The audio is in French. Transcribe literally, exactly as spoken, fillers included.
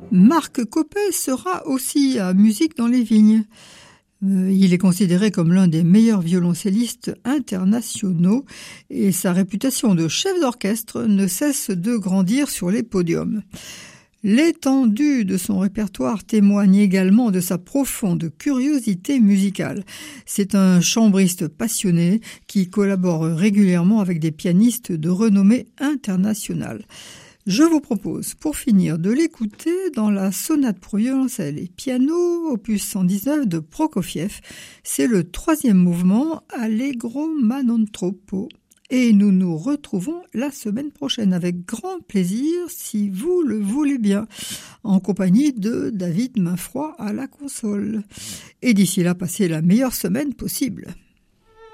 Marc Coppet sera aussi à Musique dans les vignes. Euh, il est considéré comme l'un des meilleurs violoncellistes internationaux et sa réputation de chef d'orchestre ne cesse de grandir sur les podiums. L'étendue de son répertoire témoigne également de sa profonde curiosité musicale. C'est un chambriste passionné qui collabore régulièrement avec des pianistes de renommée internationale. Je vous propose, pour finir, de l'écouter dans la sonate pour violoncelle et piano, opus cent dix-neuf de Prokofiev. C'est le troisième mouvement, Allegro ma non troppo. Et nous nous retrouvons la semaine prochaine avec grand plaisir, si vous le voulez bien, en compagnie de David Mainfroid à la console. Et d'ici là, passez la meilleure semaine possible.